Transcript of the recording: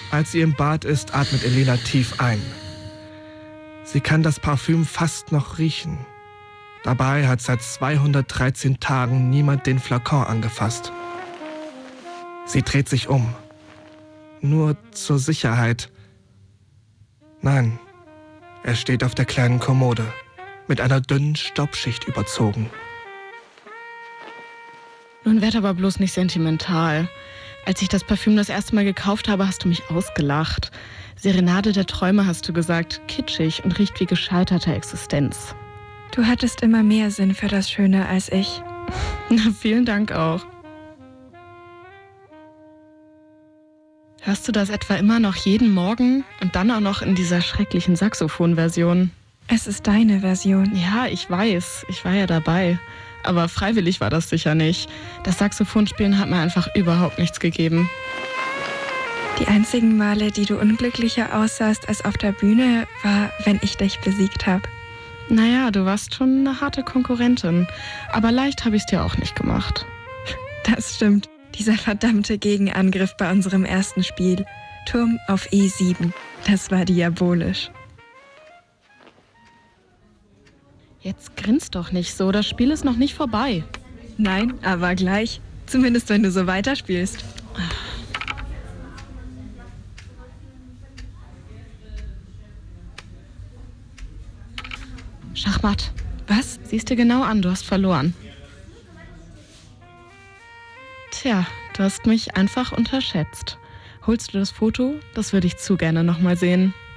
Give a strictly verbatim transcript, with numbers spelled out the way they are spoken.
Als sie im Bad ist, atmet Elena tief ein. Sie kann das Parfüm fast noch riechen. Dabei hat seit zweihundertdreizehn Tagen niemand den Flakon angefasst. Sie dreht sich um. Nur zur Sicherheit. Nein, er steht auf der kleinen Kommode, mit einer dünnen Staubschicht überzogen. Nun werd aber bloß nicht sentimental. Als ich das Parfüm das erste Mal gekauft habe, hast du mich ausgelacht. Serenade der Träume, hast du gesagt, kitschig und riecht wie gescheiterte Existenz. Du hattest immer mehr Sinn für das Schöne als ich. Na, vielen Dank auch. Hörst du das etwa immer noch jeden Morgen und dann auch noch in dieser schrecklichen Saxophon-Version? Es ist deine Version. Ja, ich weiß. Ich war ja dabei. Aber freiwillig war das sicher nicht. Das Saxophonspielen hat mir einfach überhaupt nichts gegeben. Die einzigen Male, die du unglücklicher aussahst als auf der Bühne, war, wenn ich dich besiegt habe. Naja, du warst schon eine harte Konkurrentin. Aber leicht habe ich es dir auch nicht gemacht. Das stimmt. Dieser verdammte Gegenangriff bei unserem ersten Spiel. Turm auf E sieben. Das war diabolisch. Jetzt grinst doch nicht so. Das Spiel ist noch nicht vorbei. Nein, aber gleich. Zumindest, wenn du so weiterspielst. Schachmatt. Was? Siehst dir genau an, du hast verloren. Tja, du hast mich einfach unterschätzt. Holst du das Foto? Das würde ich zu gerne noch mal sehen.